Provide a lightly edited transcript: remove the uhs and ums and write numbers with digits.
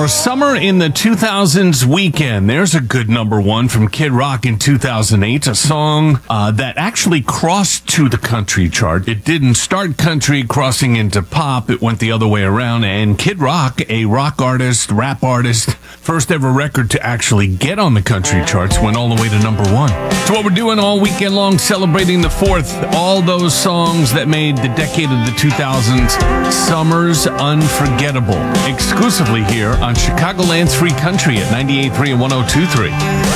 For Summer in the 2000s Weekend, there's a good number one from Kid Rock in 2008, a song that actually crossed to the country chart. It didn't start country crossing into pop. It went the other way around. And Kid Rock, a rock artist, rap artist, first ever record to actually get on the country charts, went all the way to number one. So what we're doing all weekend long, celebrating the 4th, all those songs that made the decade of the 2000s Summer's Unforgettable, exclusively here on Chicagoland's Free Country at 98.3 and 102.3.